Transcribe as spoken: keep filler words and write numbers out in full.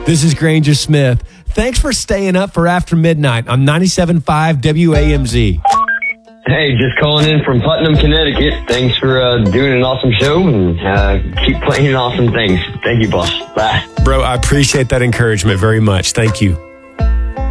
This is Granger Smith. Thanks for staying up for After Midnight on ninety-seven point five W A M Z. Hey, just calling in from Putnam, Connecticut. Thanks for uh, doing an awesome show, and uh, keep playing awesome things. Thank you, boss. Bye. Bro, I appreciate that encouragement very much. Thank you.